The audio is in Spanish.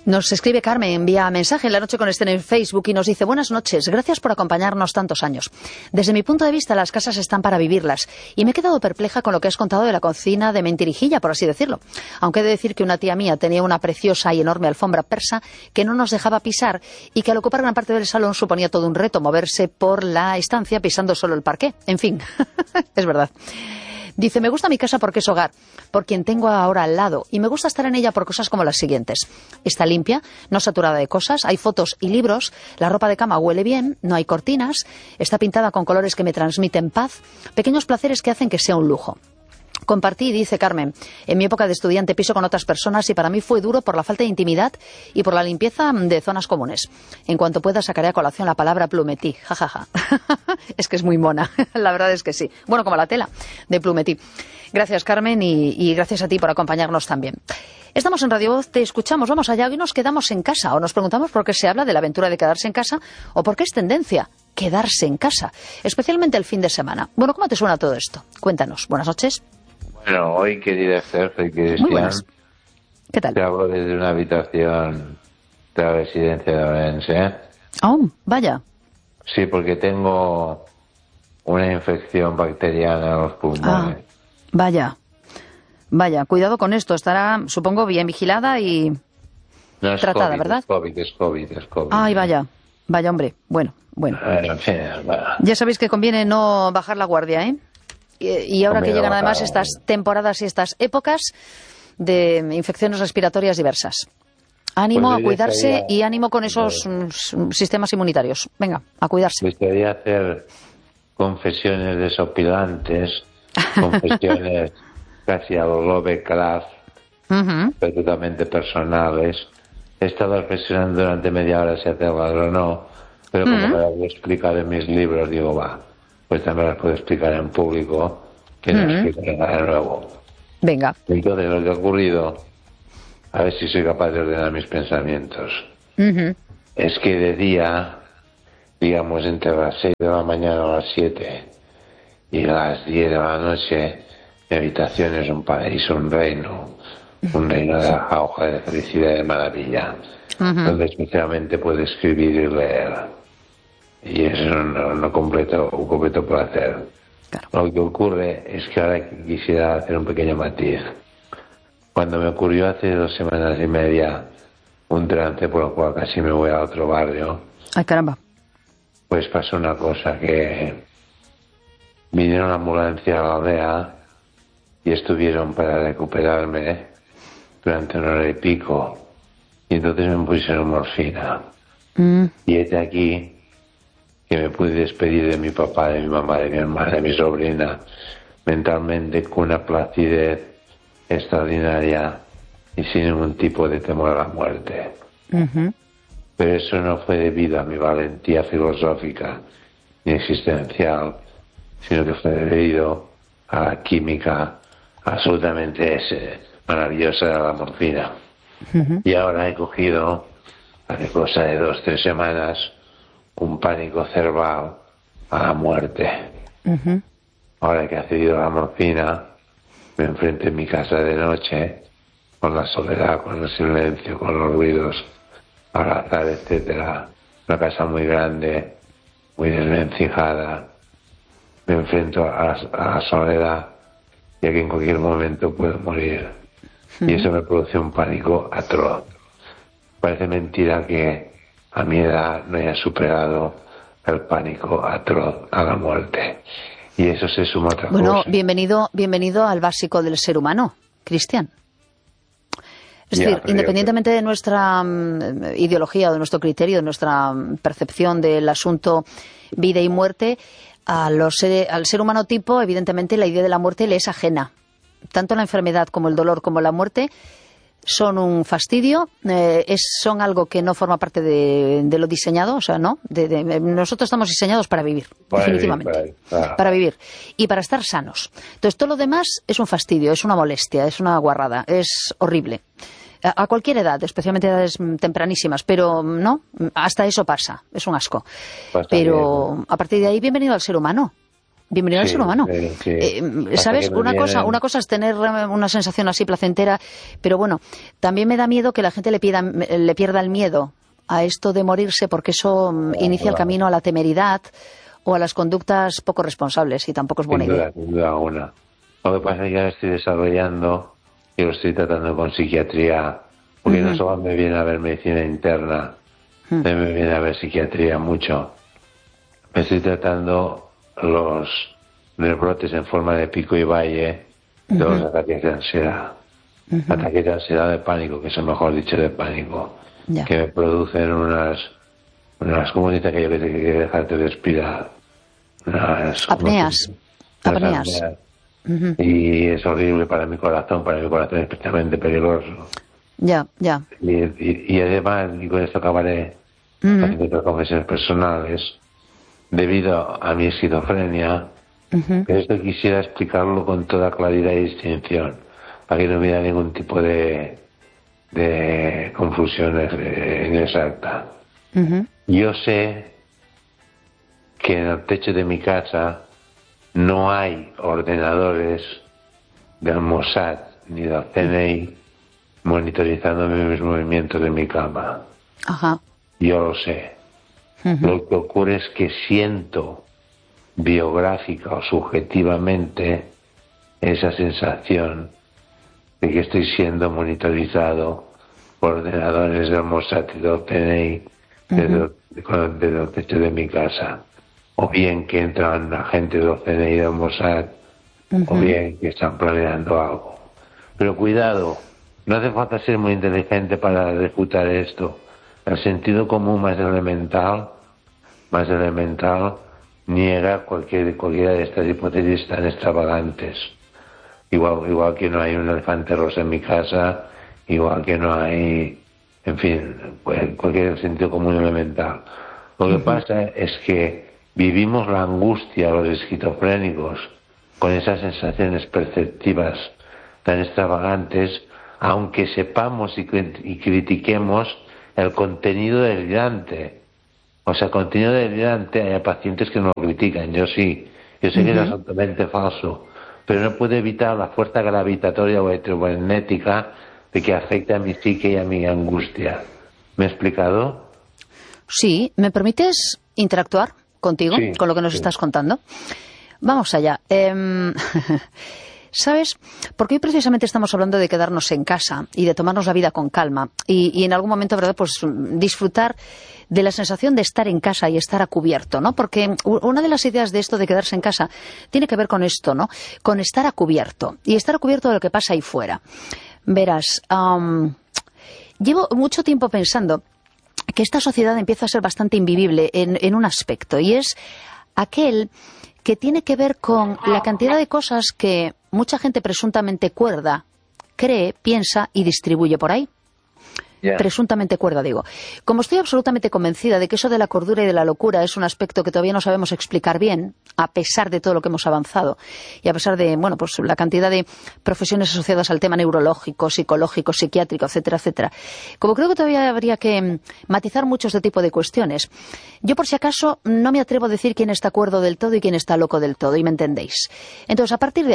Nos escribe Carmen, envía mensaje en La Noche con Esther en Facebook y nos dice: buenas noches, gracias por acompañarnos tantos años. Desde mi punto de vista, las casas están para vivirlas y me he quedado perpleja con lo que has contado de la cocina de mentirijilla, por así decirlo. Aunque he de decir que una tía mía tenía una preciosa y enorme alfombra persa que no nos dejaba pisar y que al ocupar gran parte del salón suponía todo un reto moverse por la estancia pisando solo el parqué. En fin, es verdad. Dice: me gusta mi casa porque es hogar, por quien tengo ahora al lado, y me gusta estar en ella por cosas como las siguientes. Está limpia, no saturada de cosas, hay fotos y libros, la ropa de cama huele bien, no hay cortinas, está pintada con colores que me transmiten paz, pequeños placeres que hacen que sea un lujo. Compartí, dice Carmen, en mi época de estudiante piso con otras personas y para mí fue duro por la falta de intimidad y por la limpieza de zonas comunes. En cuanto pueda sacaré a colación la palabra plumetí, jajaja. Es que es muy mona, la verdad es que sí. Bueno, como la tela de plumetí. Gracias, Carmen, y gracias a ti por acompañarnos también. Estamos en Radio Voz, te escuchamos, vamos allá, hoy nos quedamos en casa o nos preguntamos por qué se habla de la aventura de quedarse en casa o por qué es tendencia quedarse en casa, especialmente el fin de semana. Bueno, ¿cómo te suena todo esto? Cuéntanos. Buenas noches. Bueno, hoy, querida Esther, soy Cristian. Muy buenas. ¿Qué tal? Te hablo desde una habitación de la residencia de Orense. Oh, vaya. Sí, porque tengo una infección bacteriana en los pulmones. Vaya. Vaya, cuidado con esto. Estará, supongo, bien vigilada y No es tratada, COVID, ¿verdad? Es COVID. Ay, vaya. Vaya, hombre. Bueno. En fin, Ya sabéis que conviene no bajar la guardia, ¿eh? Y ahora que llegan además estas temporadas y estas épocas de infecciones respiratorias diversas. Ánimo a cuidarse y ánimo con esos sistemas inmunitarios. Venga, a cuidarse. Me gustaría hacer confesiones desopilantes, confesiones casi a lo Lovecraft, absolutamente personales. He estado reflexionando durante media hora si hacerlas o no, pero como me las voy a explicar en mis libros, digo, pues también las puedo explicar en público, que no explicaré nada nuevo. Venga. Entonces, lo que ha ocurrido, a ver si soy capaz de ordenar mis pensamientos, es que de día, digamos entre las 6 de la mañana o las 7 y las 10 de la noche, mi habitación es un paraíso, un reino de la hoja de felicidad y de maravilla, donde especialmente puedo escribir y leer. Y eso es un completo placer. Claro. Lo que ocurre es que ahora quisiera hacer un pequeño matiz. Cuando me ocurrió hace 2 semanas y media un trance por el cual casi me voy a otro barrio. Ay, caramba. Pues pasó una cosa, que vinieron a la ambulancia a la aldea y estuvieron para recuperarme durante 1 hora y pico. Y entonces me pusieron morfina. Y este aquí que me pude despedir de mi papá, de mi mamá, de mi hermana, de mi sobrina, mentalmente con una placidez extraordinaria y sin ningún tipo de temor a la muerte. Pero eso no fue debido a mi valentía filosófica ni existencial, sino que fue debido a la química absolutamente maravillosa de la morfina. Y ahora he cogido, hace cosa de 2-3 semanas, un pánico cerval a la muerte. Ahora que ha cedido la morfina, me enfrento en mi casa de noche, con la soledad, con el silencio, con los ruidos, al azar, etcétera. Una casa muy grande, muy desvencijada. Me enfrento a la soledad, ya que en cualquier momento puedo morir. Y eso me produce un pánico atroz. Parece mentira que a mi edad no haya superado el pánico atroz a la muerte. Y eso se suma a otra cosa. Bueno, bienvenido al básico del ser humano, Cristian. Es decir, independientemente de nuestra ideología, de nuestro criterio, de nuestra percepción del asunto vida y muerte, al ser humano tipo, evidentemente la idea de la muerte le es ajena. Tanto la enfermedad como el dolor como la muerte son un fastidio, son algo que no forma parte de lo diseñado, o sea, ¿no? Nosotros estamos diseñados para vivir, definitivamente. Para vivir y para estar sanos. Entonces, todo lo demás es un fastidio, es una molestia, es una guarrada, es horrible. A cualquier edad, especialmente edades tempranísimas, pero no, hasta eso pasa, es un asco. Pero a partir de ahí, bienvenido al ser humano. bienvenido al ser humano. Sí. ¿Sabes? Una cosa es tener una sensación así placentera, pero bueno, también me da miedo que la gente le pierda el miedo a esto de morirse, porque eso inicia el camino a la temeridad o a las conductas poco responsables, y tampoco es buena idea. Sin duda alguna. Lo que pasa es que ya estoy desarrollando y lo estoy tratando con psiquiatría, porque no solo me viene a ver medicina interna, me viene a ver psiquiatría mucho. Me estoy tratando los rebrotes en forma de pico y valle de los ataques de ansiedad. Ataques de ansiedad, de pánico, que es el mejor dicho, de pánico. Ya. Que me producen unas ¿cómo dice aquello que dejarte respirar? Apneas. Y es horrible para mi corazón es especialmente peligroso. Ya. Y además, y con esto acabaré haciendo otras confesiones personales, debido a mi esquizofrenia, esto quisiera explicarlo con toda claridad y distinción, para que no hubiera ningún tipo de confusiones inexacta. Yo sé que en el techo de mi casa no hay ordenadores del Mossad ni del CNI monitorizando mis movimientos de mi cama. Ajá. Yo lo sé. Lo que ocurre es que siento biográfica o subjetivamente esa sensación de que estoy siendo monitorizado por ordenadores del Mossad y del CNI desde el techo de mi casa, o bien que entran agentes del CNI y del Mossad, o bien que están planeando algo. Pero cuidado, no hace falta ser muy inteligente para refutar esto. El sentido común más elemental niega cualquiera de estas hipótesis tan extravagantes. Igual que no hay un elefante rosa en mi casa, igual que no hay, en fin, cualquier sentido común elemental. Lo que pasa es que vivimos la angustia, los esquizofrénicos, con esas sensaciones perceptivas tan extravagantes, aunque sepamos y critiquemos el contenido delirante. O sea, contenido delirante, hay pacientes que no lo critican, yo sí. Yo sé que es absolutamente falso, pero no puedo evitar la fuerza gravitatoria o electromagnética de que afecta a mi psique y a mi angustia. ¿Me he explicado? Sí, ¿me permites interactuar contigo, con lo que nos estás contando? Vamos allá. ¿Sabes? Porque hoy precisamente estamos hablando de quedarnos en casa y de tomarnos la vida con calma y en algún momento, ¿verdad?, pues disfrutar de la sensación de estar en casa y estar a cubierto, ¿no? Porque una de las ideas de esto de quedarse en casa tiene que ver con esto, ¿no? Con estar a cubierto y estar a cubierto de lo que pasa ahí fuera. Verás, llevo mucho tiempo pensando que esta sociedad empieza a ser bastante invivible en un aspecto, y es aquel que tiene que ver con la cantidad de cosas que mucha gente presuntamente cuerda cree, piensa y distribuye por ahí. Presuntamente cuerda, digo. Como estoy absolutamente convencida de que eso de la cordura y de la locura es un aspecto que todavía no sabemos explicar bien, a pesar de todo lo que hemos avanzado y a pesar de, bueno, pues la cantidad de profesiones asociadas al tema neurológico, psicológico, psiquiátrico, etcétera, etcétera. Como creo que todavía habría que matizar mucho este tipo de cuestiones, yo por si acaso no me atrevo a decir quién está cuerdo del todo y quién está loco del todo, y me entendéis. Entonces, a partir de